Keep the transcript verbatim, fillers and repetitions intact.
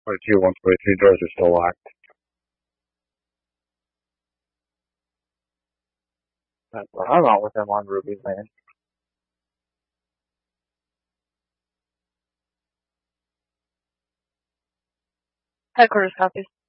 twenty-two, one twenty-three doors are still locked. That's where I'm out with him on Ruby's Lane. Headquarters copies.